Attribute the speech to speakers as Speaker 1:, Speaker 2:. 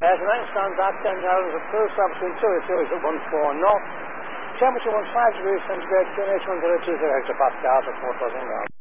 Speaker 1: As an Einstein back 10 hours of full substance, so it's always at 140 knots. Temperature 15 degrees centigrade, pH 102 hectopascals at 4,000 grams.